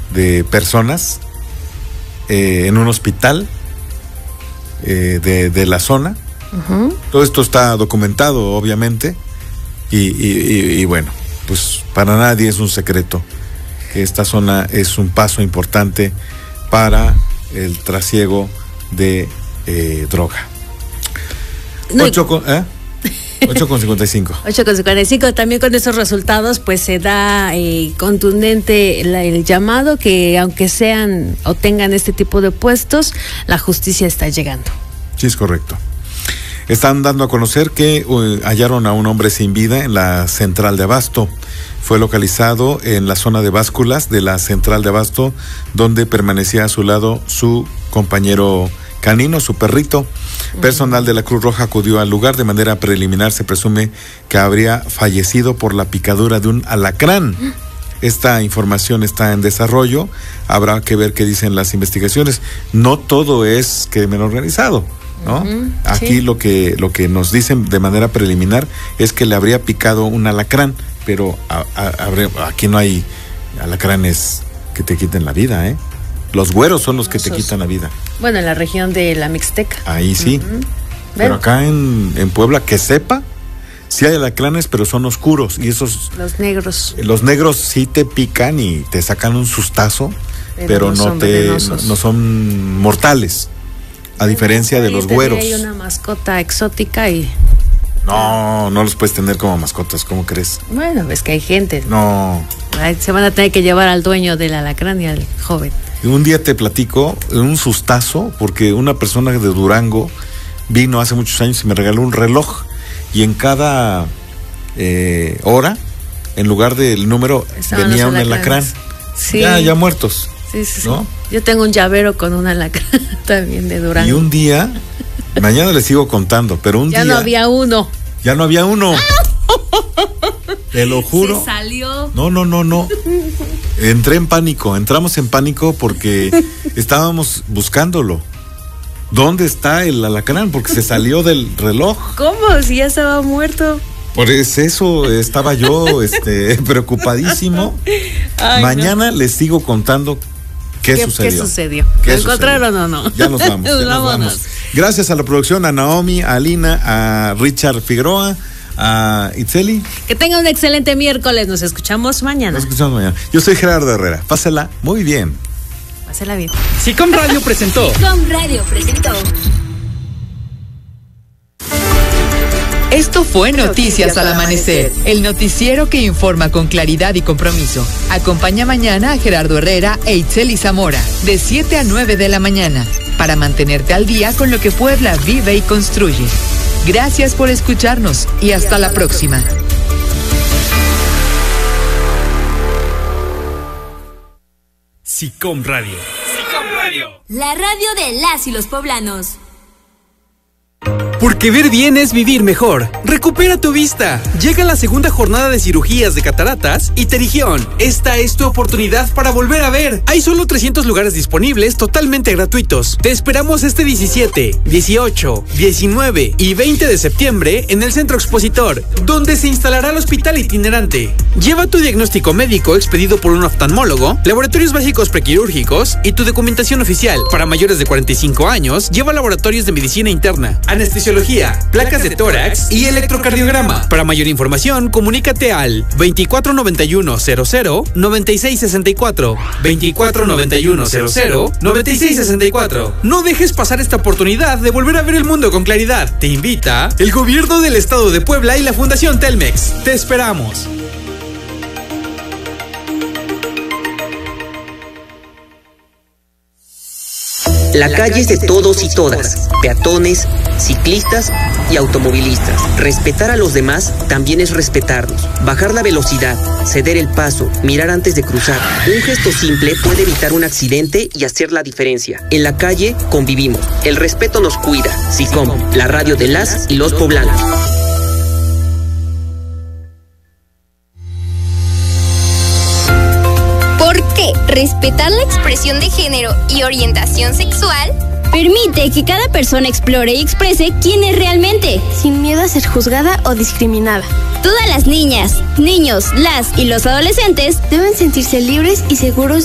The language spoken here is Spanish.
de personas en un hospital de la zona. Uh-huh. Todo esto está documentado, obviamente, y bueno, pues para nadie es un secreto que esta zona es un paso importante para el trasiego de droga. 8:55. 8:55. También con esos resultados, pues se da contundente el llamado que aunque sean o tengan este tipo de puestos, la justicia está llegando. Sí, es correcto. Están dando a conocer que hallaron a un hombre sin vida en la central de Abasto. Fue localizado en la zona de básculas de la central de Abasto, donde permanecía a su lado su compañero canino, su perrito. Personal de la Cruz Roja acudió al lugar. De manera preliminar se presume que habría fallecido por la picadura de un alacrán. Esta información está en desarrollo. Habrá que ver qué dicen las investigaciones. No todo es crimen organizado, ¿no? Uh-huh, aquí sí. Lo que nos dicen de manera preliminar es que le habría picado un alacrán, pero aquí no hay alacranes que te quiten la vida, ¿eh? Los güeros son los que te quitan la vida. Bueno, en la región de la Mixteca. Ahí sí. Uh-huh. Pero acá en Puebla, que sepa, sí hay alacranes, pero son oscuros. Y esos... Los negros. Los negros sí te pican y te sacan un sustazo, pero no son mortales. A diferencia de los güeros. Hay una mascota exótica y... No los puedes tener como mascotas, ¿cómo crees? Bueno, es que hay gente. No. Se van a tener que llevar al dueño del alacrán y al joven. Un día te platico, un sustazo, porque una persona de Durango vino hace muchos años y me regaló un reloj. Y en cada hora, en lugar del número, venía un alacrán. Sí. Ya muertos. Sí. ¿No? Yo tengo un llavero con un alacrán también de Durango. Y un día, mañana les sigo contando, pero un día... Ya no había uno. Te lo juro. Se salió. No. Entramos en pánico porque estábamos buscándolo. ¿Dónde está el alacrán? Porque se salió del reloj. ¿Cómo? Si ya estaba muerto. Por eso estaba yo preocupadísimo. Ay, mañana les sigo contando qué sucedió. ¿Lo encontraron o no? Ya nos vamos. Gracias a la producción, a Naomi, a Alina, a Richard Figueroa, a Itzeli. Que tenga un excelente miércoles. Nos escuchamos mañana. Yo soy Gerardo Herrera. Pásela muy bien. Pásela bien. Sicom Radio presentó. Esto fue Noticias al Amanecer, el noticiero que informa con claridad y compromiso. Acompaña mañana a Gerardo Herrera e Itzeli Zamora, de 7 a 9 de la mañana, para mantenerte al día con lo que Puebla vive y construye. Gracias por escucharnos y hasta la próxima. Sicom Radio. La radio de las y los poblanos. Porque ver bien es vivir mejor. Recupera tu vista. Llega la segunda jornada de cirugías de cataratas y pterigión. Esta es tu oportunidad para volver a ver. Hay solo 300 lugares disponibles totalmente gratuitos. Te esperamos este 17, 18, 19 y 20 de septiembre en el Centro Expositor, donde se instalará el hospital itinerante. Lleva tu diagnóstico médico expedido por un oftalmólogo, laboratorios básicos prequirúrgicos y tu documentación oficial. Para mayores de 45 años, lleva laboratorios de medicina interna, anestesiología, placas de tórax y electrocardiograma. Para mayor información, comunícate al 249100-9664. 249100-9664. No dejes pasar esta oportunidad de volver a ver el mundo con claridad. Te invita el Gobierno del Estado de Puebla y la Fundación Telmex. Te esperamos. La calle es de todos y todas, peatones, ciclistas y automovilistas. Respetar a los demás también es respetarnos. Bajar la velocidad, ceder el paso, mirar antes de cruzar. Un gesto simple puede evitar un accidente y hacer la diferencia. En la calle convivimos. El respeto nos cuida. Sicom, la radio de las y los poblanos. Respetar la expresión de género y orientación sexual permite que cada persona explore y exprese quién es realmente, sin miedo a ser juzgada o discriminada. Todas las niñas, niños, las y los adolescentes deben sentirse libres y seguros